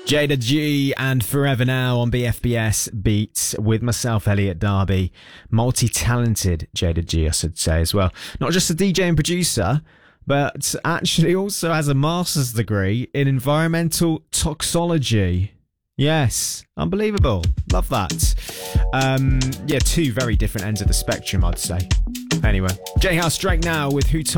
Jada G and Forever Now on BFBS Beats with myself, Elliot Darby. Multi-talented Jada G, I should say as well. Not just a DJ and producer, but actually also has a master's degree in environmental toxology. Yes, unbelievable. Love that. Two very different ends of the spectrum, I'd say. Anyway, J House Drake now with Who Told